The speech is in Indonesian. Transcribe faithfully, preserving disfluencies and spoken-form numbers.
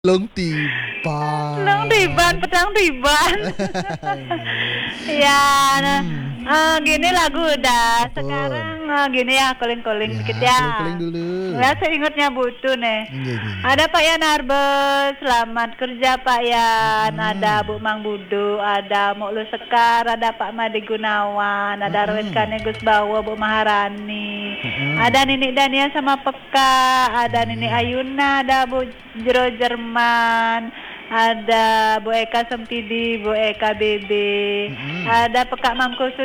Long Tiban. Long Tiban, pedang tiban. Ya, nah, Hmm. eh, gini lagu udah. Betul. Sekarang eh, gini ya, calling-calling Ya, dikit ya. calling-calling dulu. Ya, saya ingatnya butuh nih. Iya, iya, iya. Ada Pak Yan Arbes, selamat kerja Pak Yan. Mm-mm. Ada Bu Mang Budu, ada Moklu Sekar, ada Pak Made Gunawan, ada Mm-mm. Rawit Kane Gus Bawo, Bu Maharani. Mm-mm. Ada Nini Dania sama Peka, ada Nini Iya. Ayuna, ada Bu Jero Jerman, ada Bu Eka Sempidi, Bu Eka Bebe, Mm-mm. ada Peka Mangkusu